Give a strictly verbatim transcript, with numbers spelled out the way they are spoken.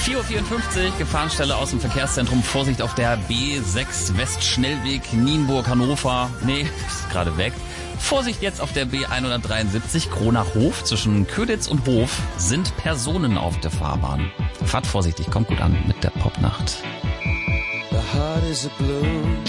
vier Uhr vierundfünfzig, Gefahrenstelle aus dem Verkehrszentrum. Vorsicht auf der B sechs Westschnellweg Nienburg-Hannover. Nee, ist gerade weg. Vorsicht jetzt auf der B hundertdreiundsiebzig Kronach-Hof. Zwischen Köditz und Hof sind Personen auf der Fahrbahn. Fahrt vorsichtig, kommt gut an mit der Popnacht. The heart is a blue.